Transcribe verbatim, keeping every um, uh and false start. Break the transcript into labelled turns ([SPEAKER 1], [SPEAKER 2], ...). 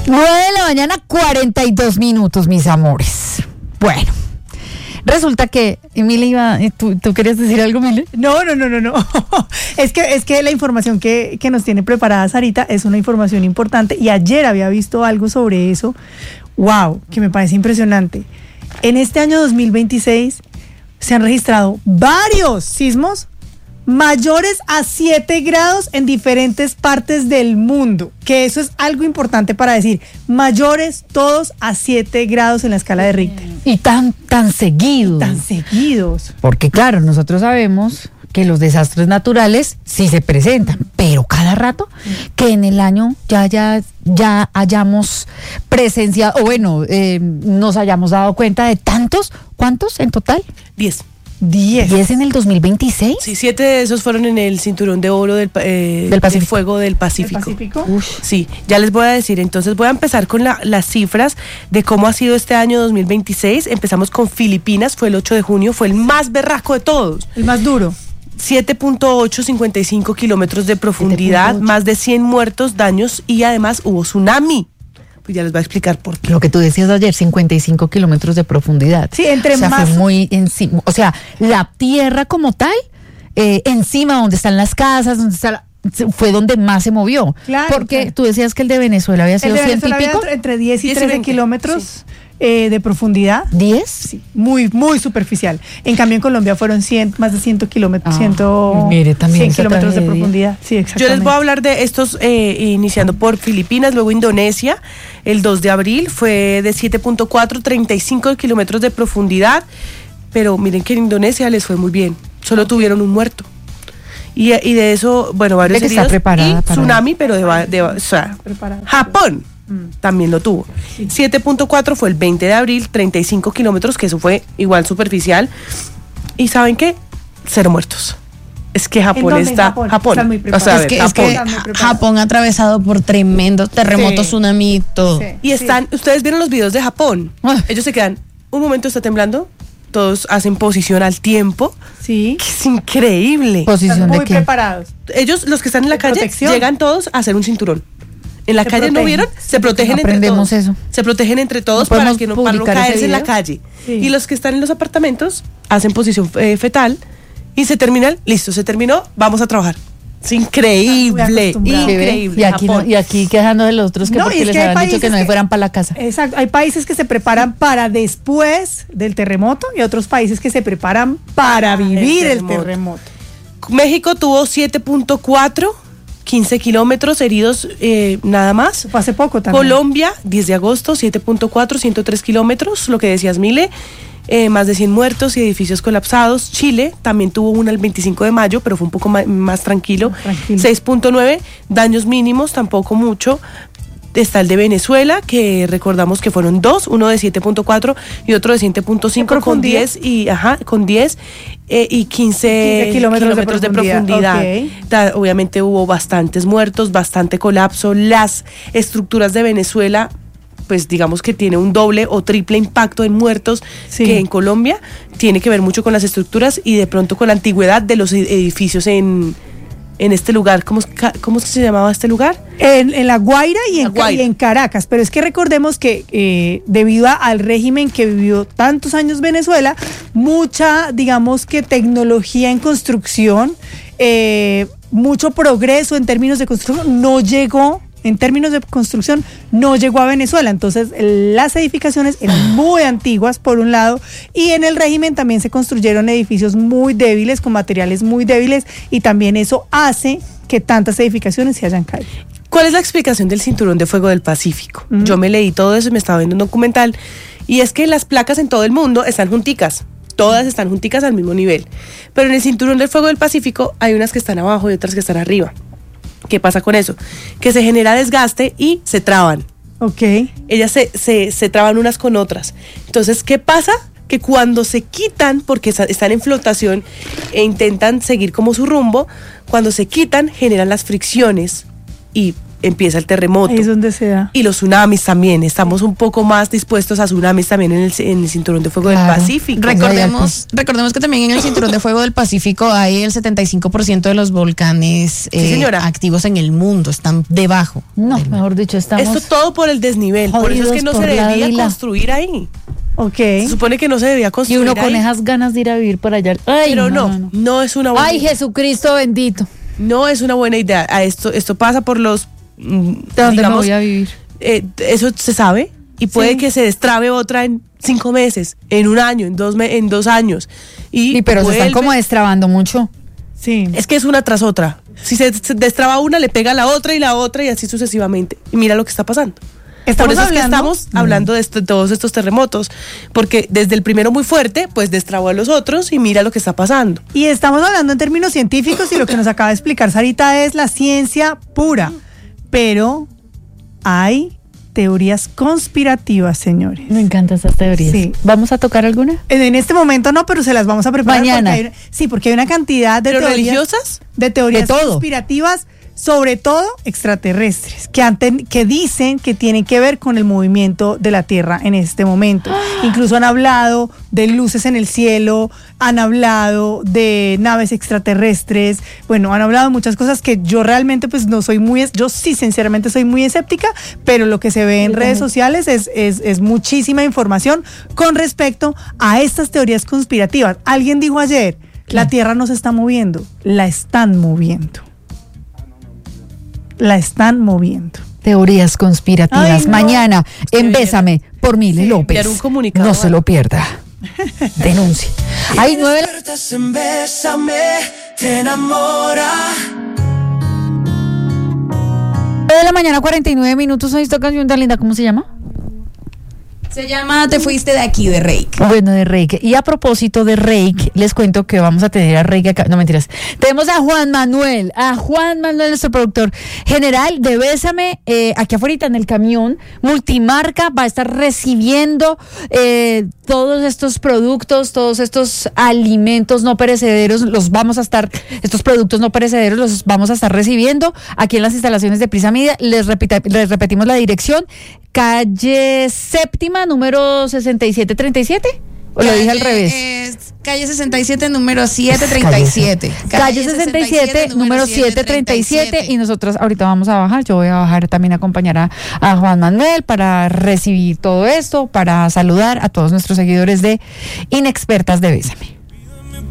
[SPEAKER 1] nueve de la mañana, cuarenta y dos minutos, mis amores. Bueno, resulta que Emile iba, ¿tú, ¿tú querías decir algo, Emile?
[SPEAKER 2] No, no, no, no, no. Es que, es que la información que, que nos tiene preparada Sarita es una información importante y ayer había visto algo sobre eso. Wow, que me parece impresionante. En este año dos mil veintiséis se han registrado varios sismos mayores a siete grados en diferentes partes del mundo, que eso es algo importante para decir, mayores todos a siete grados en la escala de Richter.
[SPEAKER 1] Y tan, tan seguidos.
[SPEAKER 2] Tan seguidos.
[SPEAKER 1] Porque claro, nosotros sabemos que los desastres naturales sí se presentan, pero cada rato que en el año ya, ya, ya hayamos presenciado, o bueno, eh, nos hayamos dado cuenta de tantos, ¿cuántos en total?
[SPEAKER 3] Diez.
[SPEAKER 2] Diez.
[SPEAKER 1] ¿Diez en el dos mil veintiséis?
[SPEAKER 3] Sí, siete de esos fueron en el cinturón de oro del, eh,
[SPEAKER 1] ¿Del Pacífico?
[SPEAKER 3] del fuego del Pacífico.
[SPEAKER 2] ¿El Pacífico?
[SPEAKER 3] Uf. Sí, ya les voy a decir. Entonces voy a empezar con la, las cifras de cómo ha sido este año dos mil veintiséis. Empezamos con Filipinas, fue el ocho de junio, fue el más berraco de todos.
[SPEAKER 2] El más duro.
[SPEAKER 3] siete punto ochocientos cincuenta y cinco kilómetros de profundidad, más de cien muertos, daños y además hubo tsunami. Pues ya les voy a explicar por qué.
[SPEAKER 1] Lo que tú decías ayer, cincuenta y cinco kilómetros de profundidad.
[SPEAKER 2] Sí, entre
[SPEAKER 1] o sea,
[SPEAKER 2] más.
[SPEAKER 1] Fue muy encima. O sea, la tierra como tal, eh, encima donde están las casas, donde está la, fue donde más se movió.
[SPEAKER 2] Claro.
[SPEAKER 1] Porque
[SPEAKER 2] claro.
[SPEAKER 1] tú decías que el de Venezuela había sido
[SPEAKER 2] El de
[SPEAKER 1] ciento y
[SPEAKER 2] Venezuela
[SPEAKER 1] pico.
[SPEAKER 2] había entre diez y
[SPEAKER 3] diez y
[SPEAKER 2] trece
[SPEAKER 3] veinte,
[SPEAKER 2] kilómetros
[SPEAKER 3] sí.
[SPEAKER 2] eh, de profundidad.
[SPEAKER 1] ¿diez?
[SPEAKER 2] Sí, muy, muy superficial. En cambio, en Colombia fueron cien, más de cien kilómetros,
[SPEAKER 1] Ah,
[SPEAKER 2] cien,
[SPEAKER 1] mire, también
[SPEAKER 2] cien
[SPEAKER 1] esa
[SPEAKER 2] kilómetros de
[SPEAKER 1] tragedia.
[SPEAKER 2] profundidad. Sí, exactamente.
[SPEAKER 3] Yo les voy a hablar de estos, eh, iniciando por Filipinas, luego Indonesia, el dos de abril, fue de siete punto cuatro, treinta y cinco kilómetros de profundidad, pero miren que en Indonesia les fue muy bien, solo tuvieron un muerto. Y, y de eso, bueno, varios
[SPEAKER 1] De que está
[SPEAKER 3] heridos,
[SPEAKER 1] preparada
[SPEAKER 3] y
[SPEAKER 1] para-
[SPEAKER 3] tsunami, pero de, de, o sea,
[SPEAKER 2] Preparada.
[SPEAKER 3] Japón
[SPEAKER 2] Mm.
[SPEAKER 3] también lo tuvo.
[SPEAKER 2] Sí.
[SPEAKER 3] siete punto cuatro fue el veinte de abril, treinta y cinco kilómetros, que eso fue igual superficial. ¿Y saben qué? Cero muertos. Es que Japón
[SPEAKER 2] dónde?
[SPEAKER 3] está...
[SPEAKER 2] Japón.
[SPEAKER 3] Japón.
[SPEAKER 2] Están muy
[SPEAKER 3] O sea, a
[SPEAKER 2] preparados.
[SPEAKER 3] ver,
[SPEAKER 4] Es que, es
[SPEAKER 3] Japón.
[SPEAKER 4] que
[SPEAKER 2] Están muy preparados.
[SPEAKER 4] Japón ha atravesado por tremendos terremotos,
[SPEAKER 2] Sí.
[SPEAKER 4] tsunami, todo.
[SPEAKER 2] Sí.
[SPEAKER 3] Y están, ustedes vieron los videos de Japón.
[SPEAKER 1] Ah.
[SPEAKER 3] Ellos se quedan, un momento está temblando, todos hacen posición al tiempo.
[SPEAKER 2] Sí.
[SPEAKER 3] Que es increíble.
[SPEAKER 1] ¿Posición
[SPEAKER 2] Están
[SPEAKER 1] de
[SPEAKER 2] muy
[SPEAKER 1] qué?
[SPEAKER 2] preparados.
[SPEAKER 3] Ellos, los que están en la
[SPEAKER 2] De
[SPEAKER 3] calle,
[SPEAKER 2] protección.
[SPEAKER 3] llegan todos a hacer un cinturón. En la
[SPEAKER 2] Se
[SPEAKER 3] calle, ¿no
[SPEAKER 2] protegen.
[SPEAKER 3] vieron? Se protegen entre
[SPEAKER 1] Aprendemos
[SPEAKER 3] todos.
[SPEAKER 1] eso.
[SPEAKER 3] Se protegen entre todos
[SPEAKER 1] ¿No
[SPEAKER 3] para
[SPEAKER 1] podemos
[SPEAKER 3] que no, para no
[SPEAKER 1] publicar ese
[SPEAKER 3] caerse en la
[SPEAKER 1] video?
[SPEAKER 3] calle.
[SPEAKER 2] Sí.
[SPEAKER 3] Y los que están en los apartamentos hacen posición eh, fetal y se terminan, listo, se terminó, vamos a trabajar. Es increíble,
[SPEAKER 2] Están muy acostumbrados.
[SPEAKER 3] increíble.
[SPEAKER 1] Y aquí, no-
[SPEAKER 3] Japón.
[SPEAKER 1] y aquí quejando de los otros que
[SPEAKER 2] No, y
[SPEAKER 1] porque
[SPEAKER 2] es
[SPEAKER 1] les
[SPEAKER 2] que hay
[SPEAKER 1] habían dicho que
[SPEAKER 2] países
[SPEAKER 1] no se
[SPEAKER 2] que-
[SPEAKER 1] fueran para la casa.
[SPEAKER 2] Exacto. Hay países que se preparan para después del terremoto y otros países que se preparan para vivir el
[SPEAKER 3] terremoto.
[SPEAKER 2] terremoto.
[SPEAKER 3] México tuvo siete punto cuatro, quince kilómetros heridos, eh, nada más.
[SPEAKER 2] Eso fue hace poco también.
[SPEAKER 3] Colombia, diez de agosto, siete punto cuatro, ciento tres kilómetros, lo que decías, Mile, eh, más de cien muertos y edificios colapsados. Chile también tuvo una el veinticinco de mayo, pero fue un poco ma- más tranquilo.
[SPEAKER 2] Tranquilo.
[SPEAKER 3] seis punto nueve, daños mínimos, tampoco mucho. Está el de Venezuela, que recordamos que fueron dos, uno de siete punto cuatro y otro de siete punto cinco con
[SPEAKER 2] profundidad?
[SPEAKER 3] diez y ajá, con diez eh, y quince,
[SPEAKER 2] quince kilómetros de
[SPEAKER 3] de
[SPEAKER 2] profundidad.
[SPEAKER 3] profundidad.
[SPEAKER 2] Ok.
[SPEAKER 3] Ta- Obviamente hubo bastantes muertos, bastante colapso. Las estructuras de Venezuela, pues digamos que tiene un doble o triple impacto en muertos
[SPEAKER 2] Sí.
[SPEAKER 3] que en Colombia. Tiene que ver mucho con las estructuras y de pronto con la antigüedad de los ed- edificios en, en este lugar. ¿Cómo, es ca- cómo es que se llamaba este lugar?
[SPEAKER 2] En, en La Guaira y en,
[SPEAKER 3] La Guaira.
[SPEAKER 2] y en Caracas, pero es que recordemos que eh, debido a- al régimen que vivió tantos años Venezuela, mucha, digamos que tecnología en construcción, eh, mucho progreso en términos de construcción no llegó, en términos de construcción no llegó a Venezuela, entonces las edificaciones eran muy antiguas por un lado y en el régimen también se construyeron edificios muy débiles con materiales muy débiles y también eso hace que tantas edificaciones se hayan caído.
[SPEAKER 3] ¿Cuál es la explicación del cinturón de fuego del Pacífico?
[SPEAKER 2] Mm.
[SPEAKER 3] Yo me leí todo eso y me estaba viendo un documental y es que las placas en todo el mundo están junticas. Todas están junticas al mismo nivel. Pero en el cinturón del fuego del Pacífico hay unas que están abajo y otras que están arriba. ¿Qué pasa con eso? Que se genera desgaste y se traban.
[SPEAKER 2] Ok.
[SPEAKER 3] Ellas se, se, se traban unas con otras. Entonces, ¿qué pasa? Que cuando se quitan, porque esa- están en flotación e intentan seguir como su rumbo, cuando se quitan generan las fricciones y empieza el terremoto.
[SPEAKER 2] Ahí es donde se da.
[SPEAKER 3] Y los tsunamis también, estamos un poco más dispuestos a tsunamis también en el, en el cinturón de fuego
[SPEAKER 1] Claro.
[SPEAKER 3] del Pacífico.
[SPEAKER 4] Recordemos, recordemos que también en el cinturón de fuego del Pacífico hay el setenta y cinco por ciento de los volcanes eh,
[SPEAKER 3] señora.
[SPEAKER 4] activos en el mundo, están debajo.
[SPEAKER 1] No,
[SPEAKER 4] del mar.
[SPEAKER 1] mejor dicho, estamos...
[SPEAKER 3] Esto todo por el desnivel, por eso es que no
[SPEAKER 1] jodidos
[SPEAKER 3] se
[SPEAKER 1] por la
[SPEAKER 3] debía
[SPEAKER 1] vila.
[SPEAKER 3] construir ahí.
[SPEAKER 2] Ok.
[SPEAKER 3] Se supone que no se debía
[SPEAKER 1] Y
[SPEAKER 3] construir
[SPEAKER 1] uno con
[SPEAKER 3] ahí.
[SPEAKER 1] esas ganas de ir a vivir por allá. Ay,
[SPEAKER 3] Pero no,
[SPEAKER 1] no,
[SPEAKER 3] no,
[SPEAKER 1] no.
[SPEAKER 3] es una buena
[SPEAKER 1] Ay,
[SPEAKER 3] idea.
[SPEAKER 1] Jesucristo bendito.
[SPEAKER 3] No es una buena idea. A esto, esto pasa por los mm,
[SPEAKER 1] ¿De dónde me
[SPEAKER 3] digamos,
[SPEAKER 1] voy a vivir?
[SPEAKER 3] eh, eso se sabe y puede
[SPEAKER 2] Sí.
[SPEAKER 3] que se destrabe otra en cinco meses, en un año, en dos me- en dos años. Y,
[SPEAKER 1] Y pero se están
[SPEAKER 3] vuelve-
[SPEAKER 1] como destrabando mucho.
[SPEAKER 2] Sí.
[SPEAKER 3] Es que es una tras otra. Si se, se destraba una, le pega la otra y la otra y así sucesivamente. Y mira lo que está pasando.
[SPEAKER 2] Estamos
[SPEAKER 3] Por eso es que
[SPEAKER 2] hablando-
[SPEAKER 3] estamos hablando de, esto- de todos estos terremotos, porque desde el primero muy fuerte, pues destrabó a los otros y mira lo que está pasando.
[SPEAKER 2] Y estamos hablando en términos científicos y lo que nos acaba de explicar Sarita es la ciencia pura. Pero hay teorías conspirativas, señores.
[SPEAKER 1] Me encantan esas teorías.
[SPEAKER 2] Sí.
[SPEAKER 1] ¿Vamos a tocar alguna?
[SPEAKER 2] En en este momento no, pero se las vamos a preparar.
[SPEAKER 1] Mañana.
[SPEAKER 2] porque hay- sí, porque hay una cantidad de
[SPEAKER 3] ¿Pero
[SPEAKER 2] teorías.
[SPEAKER 3] religiosas?
[SPEAKER 2] De teorías
[SPEAKER 1] De todo.
[SPEAKER 2] conspirativas, sobre todo extraterrestres, que, han ten- que dicen que tienen que ver con el movimiento de la Tierra en este momento. Incluso han hablado de luces en el cielo, han hablado de naves extraterrestres, bueno, han hablado de muchas cosas que yo realmente pues no soy muy, es- yo sí sinceramente soy muy escéptica, pero lo que se ve en
[SPEAKER 1] Yo
[SPEAKER 2] redes
[SPEAKER 1] también.
[SPEAKER 2] sociales es, es, es muchísima información con respecto a estas teorías conspirativas. Alguien dijo ayer, la Tierra no se está moviendo, la están moviendo. La están moviendo.
[SPEAKER 1] Teorías conspirativas.
[SPEAKER 2] Ay, no.
[SPEAKER 1] Mañana en
[SPEAKER 3] Usted
[SPEAKER 1] Bésame por Mile
[SPEAKER 2] Sí,
[SPEAKER 1] López.
[SPEAKER 3] enviar un comunicado
[SPEAKER 1] No se
[SPEAKER 3] a-
[SPEAKER 1] lo pierda. Denuncie. Hay nueve.
[SPEAKER 5] Despiertas en Bésame, te enamora.
[SPEAKER 1] de la mañana, cuarenta y nueve minutos. Esta canción tan linda, ¿cómo se llama?
[SPEAKER 4] Se llama Te fuiste de aquí, de Reik.
[SPEAKER 1] Bueno, de Reik. Y a propósito de Reik, les cuento que vamos a tener a Reik acá. No, mentiras. Tenemos a Juan Manuel, a Juan Manuel, nuestro productor general de Bésame, eh, aquí afuera en el camión. Multimarca va a estar recibiendo eh, todos estos productos, todos estos alimentos no perecederos. Los vamos a estar, estos productos no perecederos los vamos a estar recibiendo aquí en las instalaciones de Prisa Media. Les, repita- les repetimos la dirección. Calle Séptima, número sesenta y siete treinta y siete. ¿O lo dije al revés?
[SPEAKER 4] Es calle sesenta y siete, número setecientos treinta y siete.
[SPEAKER 1] Calle sesenta y siete, número setecientos treinta y siete. Y nosotros ahorita vamos a bajar. Yo voy a bajar también a acompañar a, a Juan Manuel para recibir todo esto, para saludar a todos nuestros seguidores de Inexpertas de Bésame.